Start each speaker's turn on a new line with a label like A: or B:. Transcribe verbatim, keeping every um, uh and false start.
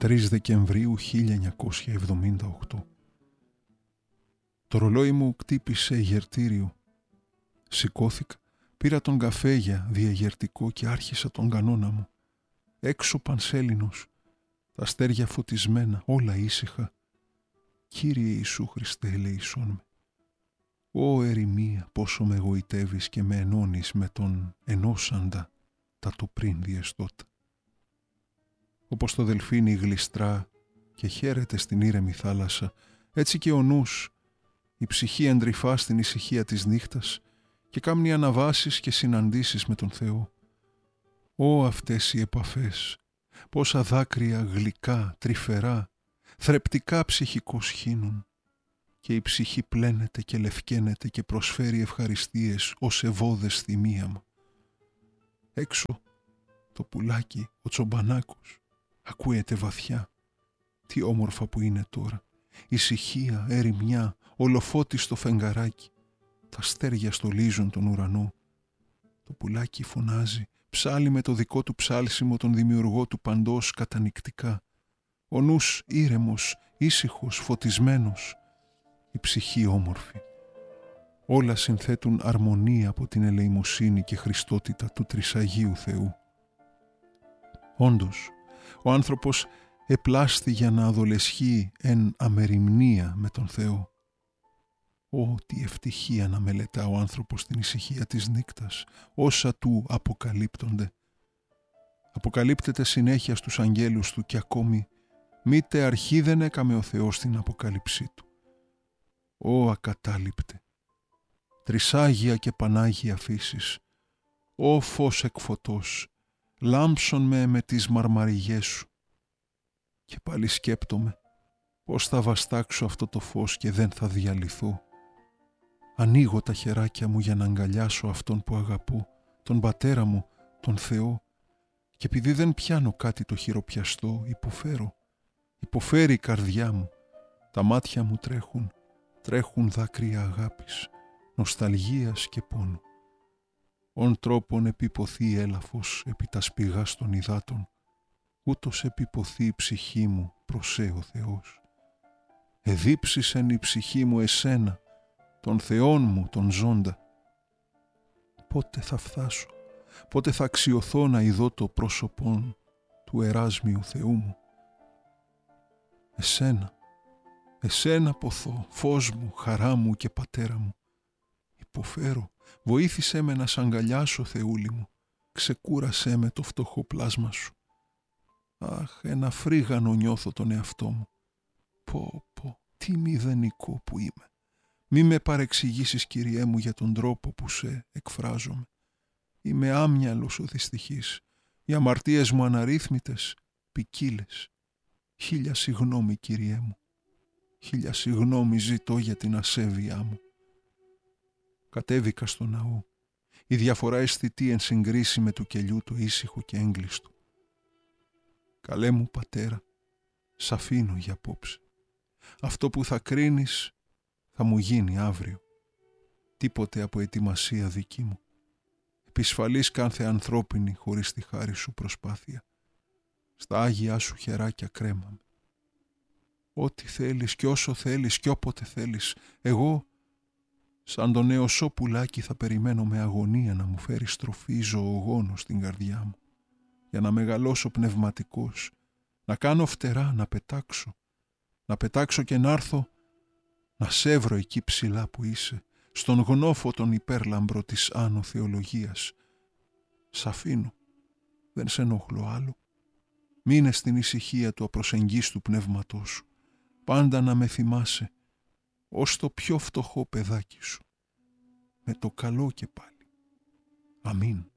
A: τρεις Δεκεμβρίου χίλια εννιακόσια εβδομήντα οκτώ. Το ρολόι μου κτύπησε γερτήριο. Σηκώθηκα, πήρα τον καφέ για διαγερτικό και άρχισα τον κανόνα μου. Έξω Πανσέλινος, τα αστέρια φωτισμένα, όλα ήσυχα. Κύριε Ιησού Χριστέ, ελεησόν με. Ω ερημία, πόσο με εγωιτεύεις και με ενώνεις με τον ενώσαντα τα το πριν διεστώτα. Όπως το δελφίνι γλιστρά και χαίρεται στην ήρεμη θάλασσα, έτσι και ο νους, η ψυχή εντρυφά στην ησυχία της νύχτας και κάμνει αναβάσεις και συναντήσεις με τον Θεό. Ω αυτές οι επαφές, πόσα δάκρυα γλυκά, τρυφερά, θρεπτικά ψυχικώς χύνουν, και η ψυχή πλένεται και λευκαίνεται και προσφέρει ευχαριστίες ως ευώδες θυμία μου. Έξω το πουλάκι, ο τσομπανάκος, ακούεται βαθιά. Τι όμορφα που είναι τώρα. Ησυχία, ερημιά, ολοφώτιστο φεγγαράκι. Τα αστέρια στολίζουν τον ουρανό. Το πουλάκι φωνάζει, ψάλει με το δικό του ψάλσιμο τον δημιουργό του παντός κατανυκτικά. Ο νους ήρεμος, ήσυχος, φωτισμένος. Η ψυχή όμορφη. Όλα συνθέτουν αρμονία από την ελεημοσύνη και χριστότητα του Τρισαγίου Θεού. Όντως, ο άνθρωπος επλάσθη για να αδολεσχεί εν αμεριμνία με τον Θεό. Ω, τι ευτυχία να μελετά ο άνθρωπος την ησυχία της νύκτας, όσα του αποκαλύπτονται. Αποκαλύπτεται συνέχεια στους αγγέλους του και ακόμη μήτε αρχή δεν έκαμε ο Θεός την αποκάλυψή του. Ω ακατάληπτε, τρισάγια και πανάγια φύσης, ω φως εκφωτός, λάμψον με με τις μαρμαριγές σου. Και πάλι σκέπτομαι πώς θα βαστάξω αυτό το φως και δεν θα διαλυθώ. Ανοίγω τα χεράκια μου για να αγκαλιάσω αυτόν που αγαπώ, τον πατέρα μου, τον Θεό, και επειδή δεν πιάνω κάτι το χειροπιαστό, υποφέρω. Υποφέρει η καρδιά μου, τα μάτια μου τρέχουν, τρέχουν δάκρυα αγάπης, νοσταλγίας και πόνου. Ον τρόπον επιποθεί έλαφος επί τα σπηγάς των υδάτων, ούτως επιποθεί η ψυχή μου προσέ ο Θεός. Εδίψησεν η ψυχή μου εσένα, τον Θεόν μου τον ζώντα. Πότε θα φτάσω, πότε θα αξιωθώ να ειδώ το πρόσωπον του εράσμιου Θεού μου. Εσένα, εσένα ποθώ, φως μου, χαρά μου και πατέρα μου. Υποφέρω, βοήθησέ με να σ' αγκαλιάσω, Θεούλη μου, ξεκούρασέ με το φτωχό πλάσμα σου. Αχ, ένα φρίγανο νιώθω τον εαυτό μου. Πω, πω, τι μηδενικό που είμαι. Μη με παρεξηγήσεις, Κυριέ μου, για τον τρόπο που σε εκφράζομαι. Είμαι άμυαλος ο δυστυχής. Οι αμαρτίες μου αναρρύθμιτες, ποικίλες. Χίλια συγγνώμη, Κυριέ μου. Χίλια συγγνώμη ζητώ για την ασέβειά μου. Κατέβηκα στο ναό. Η διαφορά αισθητή εν συγκρίση με του κελιού το ήσυχο και έγκλειστο. Καλέ μου πατέρα, σ' αφήνω για απόψε. Αυτό που θα κρίνεις θα μου γίνει αύριο. Τίποτε από ετοιμασία δική μου. Επισφαλής κάνθε ανθρώπινη χωρίς τη χάρη σου προσπάθεια. Στα άγια σου χεράκια κρέμαμε. Ό,τι θέλεις και όσο θέλεις και όποτε θέλεις, εγώ σαν το νεοσό πουλάκι θα περιμένω με αγωνία να μου φέρει στροφή ζωογόνο στην καρδιά μου, για να μεγαλώσω πνευματικός, να κάνω φτερά, να πετάξω, να πετάξω και να έρθω να σε βρω εκεί ψηλά που είσαι, στον γνώφο τον υπέρλαμπρο της άνω θεολογίας. Σ' αφήνω, δεν σε ενοχλώ άλλο. Μείνε στην ησυχία του απροσεγγίστου πνεύματός σου, πάντα να με θυμάσαι, ως το πιο φτωχό παιδάκι σου. Με το καλό και πάλι. Αμήν.